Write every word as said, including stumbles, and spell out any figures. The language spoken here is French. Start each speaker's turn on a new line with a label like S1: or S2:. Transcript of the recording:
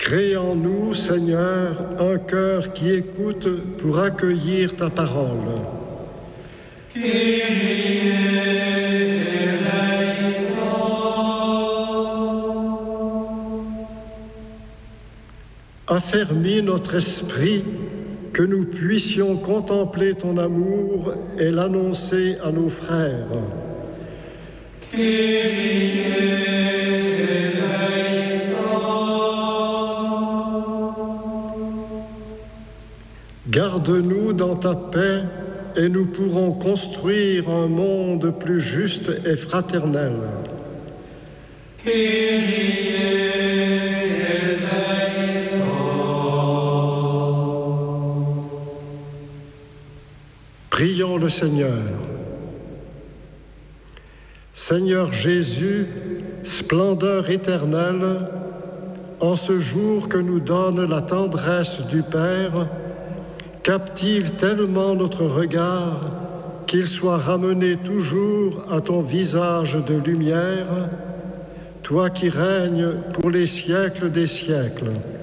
S1: Crée en nous, Seigneur, un cœur qui écoute pour accueillir ta parole.
S2: Kyrie eleison.
S1: Affermis notre esprit, que nous puissions contempler ton amour et l'annoncer à nos frères.
S2: Kyrie eleison.
S1: Garde-nous dans ta paix et nous pourrons construire un monde plus juste et fraternel.
S2: Kyrie eleison.
S1: Prions le Seigneur. Seigneur Jésus, splendeur éternelle, en ce jour que nous donne la tendresse du Père, captive tellement notre regard qu'il soit ramené toujours à ton visage de lumière, toi qui règnes pour les siècles des siècles.